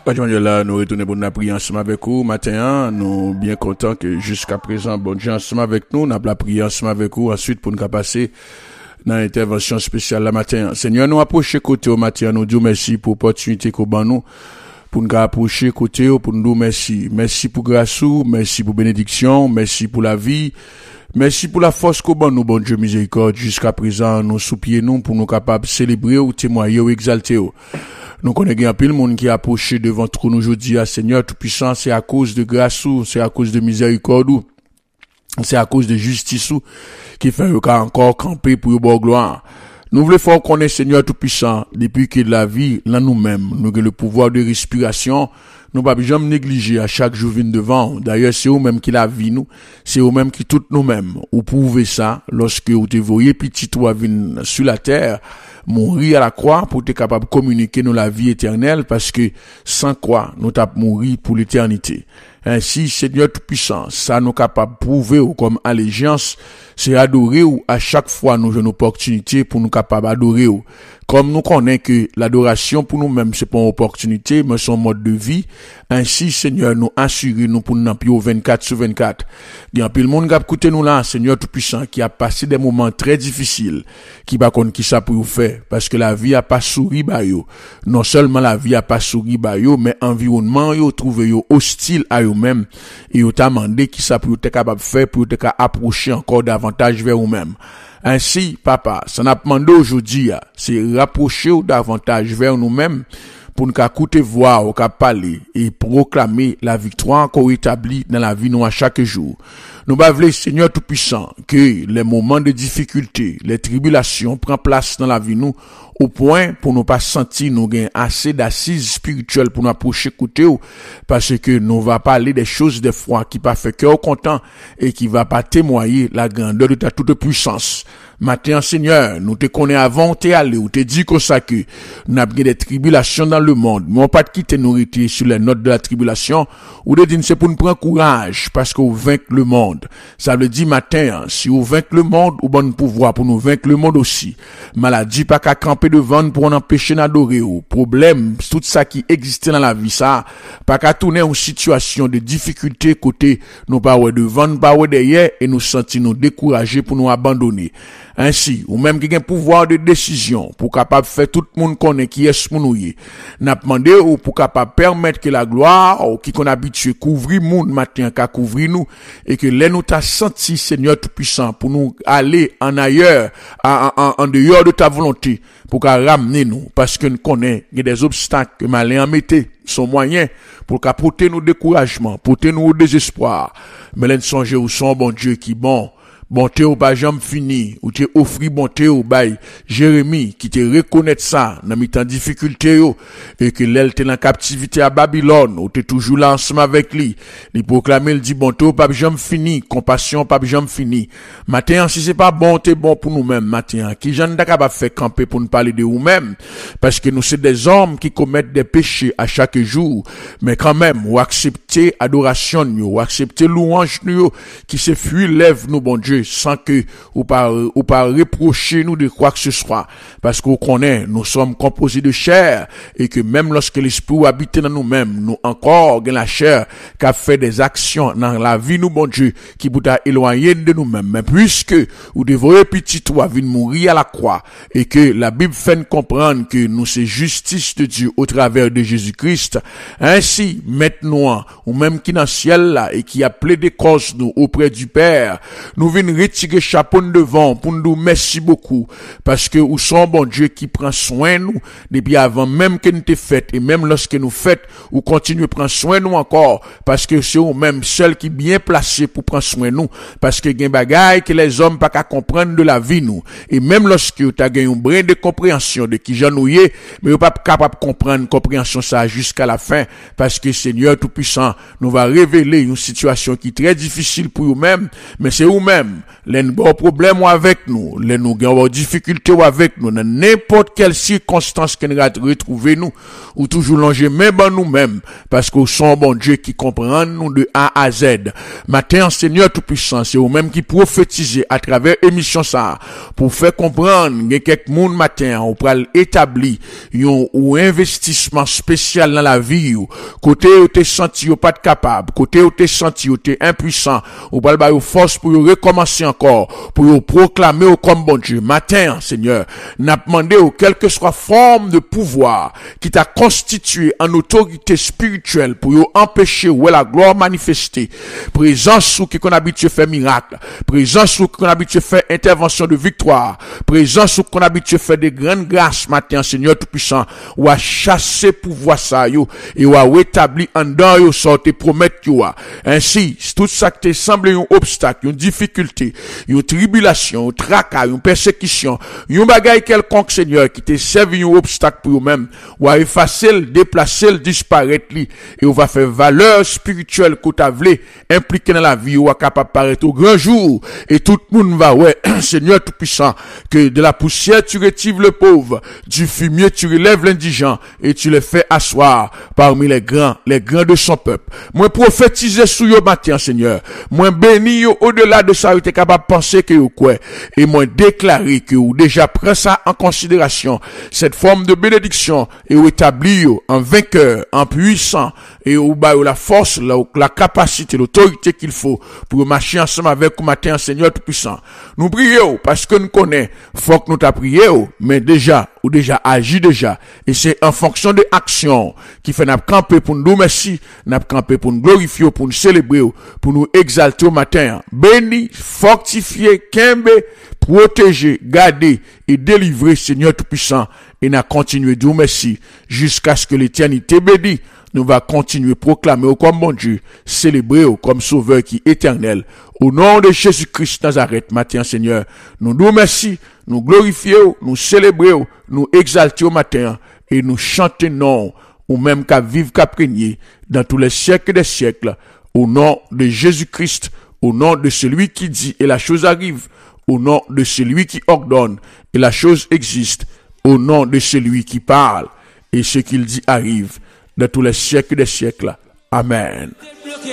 Là, nous retournons pour nous prier ensemble avec vous. Matin, nous bien contents que jusqu'à présent, bon Dieu ensemble avec nous, nous avons prié ensemble avec vous. Ensuite, pour nous passer dans l'intervention spéciale la matin. Seigneur, nous approcher côté au matin, nous disons merci pour l'opportunité qu'on ban nous, pour nous approcher côté pour nous dire merci. Merci pour grâce, merci pour bénédiction, merci pour la vie. Merci pour la force qu'on ban nous, bon Dieu miséricorde. Jusqu'à présent, nous soupions nous pour nous capables de célébrer ou témoigner ou exalter. Nous connaissons un peu le monde qui a approché devant trône aujourd'hui à Seigneur Tout-Puissant, c'est à cause de grâce ou, c'est à cause de miséricorde ou, c'est à cause de justice ou, qui fait encore camper pour bon gloire. Nous voulons faire connaître Seigneur Tout-Puissant, depuis que la vie, là nous-mêmes, nous avons le pouvoir de respiration, nous pas jamais négliger à chaque jour vient devant. D'ailleurs, c'est eux-mêmes qui la vie nous, c'est eux-mêmes qui toutes nous-mêmes. Vous pouvez ça, lorsque vous te voyez petit toi venir sur la terre, mourir à la croix pour être capable de communiquer nous la vie éternelle, parce que sans croix, nous t'avons mourir pour l'éternité. Ainsi, Seigneur Tout-Puissant, ça nous capable de prouver ou comme allégeance, c'est adorer ou à chaque fois nous avons une opportunité pour nous capable d'adorer ou. Comme nous connaissons que l'adoration pour nous-mêmes, c'est pas une opportunité, mais son mode de vie. Ainsi, Seigneur, nous assurer nous pour nous au 24/24. Il y a un peu le monde qui a écouté nous là, Seigneur Tout-Puissant, qui a passé des moments très difficiles, qui va connaître qui ça pour vous faire, parce que la vie a pas souri ba yo. Non seulement la vie a pas souri ba yo, mais environnement yo trouvé yo hostile à eux-mêmes, et yo t'a demandé qui ça pour être capable de faire, pour être approcher encore davantage vers eux-mêmes. Ainsi, papa, ça n'a pas demandé aujourd'hui, c'est rapprocher davantage vers nous-mêmes, pour nous écouter voir, ou parler, et proclamer la victoire qu'on établit dans la vie nous à chaque jour. Nous voulons, Seigneur Tout-Puissant, que les moments de difficulté, les tribulations prennent place dans la vie nous, au point pour nous pas sentir nous gain assez d'assises spirituelles pour nous approcher côté ou, parce que nous va parler des choses des fois qui pas fait cœur content et qui va pas témoigner la grandeur de ta toute puissance. Matin, Seigneur, nous te connais avant t'es allé ou te dit comme ça que nous avons des tribulations dans le monde, mais on pas de quitter nous retirer sur les notes de la tribulation, ou de dire c'est pour nous prendre courage parce qu'on vaincre le monde. Ça veut dire matin, si on vaincre le monde, ou bon pouvoir pour nous vaincre le monde aussi. Maladie pas qu'à camper devant pour nous empêcher d'adorer ou. Problème, tout ça qui existait dans la vie, ça, pas qu'à tourner en situation de difficulté côté, nous pas ouais devant, pas ouais derrière, et nous sentir nous décourager pour nous abandonner. Ainsi, ou même qui a un pouvoir de décision pour capable faire tout le monde connaît qui est ce nous y. N'a demandé ou pour capable permettre que la gloire ou qui qu'on habitué couvrir monde matin qu'à couvrir nous et que les nous t'a senti Seigneur Tout-Puissant pour nous aller en ailleurs en dehors de ta volonté pour qu'à ramener nous parce que nous connaît il y a des obstacles que malin en mettait son moyen pour qu'à porter nous découragement, porter nous au désespoir. Mais l'en songer ou son bon Dieu qui bon bonté ou pas jamais fini, ou te offri bonté ou bail, Jérémie, qui te reconnaître ça, dans mes temps difficulté yo, et que l'elle te en captivité à Babylone, ou te toujours là ensemble avec lui, il proclamer, il dit bonté ou pas jamais fini, compassion pas jamais fini. Matin, si c'est pas bonté bon pour nous-mêmes, matin, qui j'en ai capable faire camper pour nous parler de nous-mêmes, parce que nous c'est des hommes qui commettent des péchés à chaque jour, mais quand même, ou accepter adoration ou accepter louange nous, qui se fuit lève nous, bon Dieu, sans que ou pas reprocher nous de quoi que ce soit parce qu'on connaît nous sommes composés de chair et que même lorsque l'esprit habite dans nous-mêmes nous encore dans la chair qu'a fait des actions dans la vie nous bon Dieu qui vous a éloigné de nous-mêmes mais puisque vous devez petit toi venir mourir à la croix et que la Bible fait nous comprendre que nous c'est justice de Dieu au travers de Jésus-Christ ainsi maintenant ou même qui dans le ciel là et qui a plaidé cause nous auprès du Père nous venons retirer chapeau devant pour nous dire merci beaucoup parce que nous sommes bon Dieu qui prend soin de nous depuis avant même que nous t'ai fait et même lorsque nous fait ou continue à prendre soin de nous encore parce que c'est nous même seul qui bien placé pour prendre soin de nous parce que il y a des bagailles que les hommes pas qu'à comprendre de la vie nous et même lorsque tu as gagné un brin de compréhension de qui j'en nous mais vous pas capable de comprendre compréhension ça jusqu'à la fin parce que Seigneur Tout-Puissant nous va révéler une situation qui est très difficile pour vous-même mais c'est vous-même nous-mêmes, les nous problèmes ou avec nous, les nous avons difficultés ou avec nous, dans n'importe quelle circonstance que nous retrouver nous, ou toujours longer même en nous-mêmes, parce que son bon Dieu qui comprend nous de A à Z. Matin, Seigneur Tout-Puissant, c'est vous-même qui prophétisez à travers émission ça, pour faire comprendre que quelques monde matin, on peut établir un investissement spécial dans la vie, côté où t'es senti ou pas capable, côté où t'es senti ou t'es impuissant, ou pas le force pour recommencer encore, pour proclamer comme bon Dieu. Matin, Seigneur, n'a demandé quelle que soit forme de pouvoir qui t'a constitué en autorité spirituelle pour empêcher où la gloire manifestée, présence où qu'on habitué faire miracle, présence où qu'on habitué faire intervention de victoire, présence où qu'on habitué faire des grandes grâces. Matin, Seigneur Tout-Puissant, ou à chasser pouvoir ça yo et ou à rétablir en dedans yo sorte promettre yo. Ainsi, tout ça qui te semble un obstacle, une difficulté, une tribulation, un tracas, une persécution, un bagage quelconque, Seigneur, qui te servi un obstacle pour eux-mêmes, ou à effacer, déplacer, disparaître li, et on va faire valeur spirituelle qu'on t'a voulu impliquer dans la vie, ou à capable paraître au grand jour, et tout le monde va, ouais, Seigneur Tout-Puissant, que de la poussière tu retires le pauvre, du fumier tu relèves l'indigent, et tu les fais asseoir parmi les grands de son peuple. Moi prophétiser sous yo matin, Seigneur. Moi béni yo au-delà de ça, vous êtes capable de penser que vous quoi. Et moi déclarer que vous déjà pris ça en considération, cette forme de bénédiction, et vous établi en vainqueur, en puissant, et vous avez la force, la capacité, l'autorité qu'il faut pour marcher ensemble avec vous matin, Seigneur Tout-Puissant. Nous prions parce que nous connaissons, faut que nous t'a prié, mais déjà agi déjà. Et c'est en fonction de action qui fait n'a camper pour nous merci, n'a camper pour nous glorifier, pour nous célébrer, pour nous exalter au matin. Béni, fortifié, kembe, protéger, garder et délivrer, Seigneur Tout-Puissant, et n'a continué de nous merci jusqu'à ce que l'éternité bénisse. Nous va continuer à proclamer comme mon Dieu, célébrer comme sauveur qui est éternel. Au nom de Jésus-Christ Nazareth, matin, Seigneur, nous nous merci, nous glorifions, nous célébrons, nous exaltons au matin, et nous chantons non, ou même qu'à vivre, qu'à prégner, dans tous les siècles des siècles, au nom de Jésus-Christ, au nom de celui qui dit, et la chose arrive, au nom de celui qui ordonne, et la chose existe, au nom de celui qui parle, et ce qu'il dit arrive, dans tous les siècles des siècles. Amen.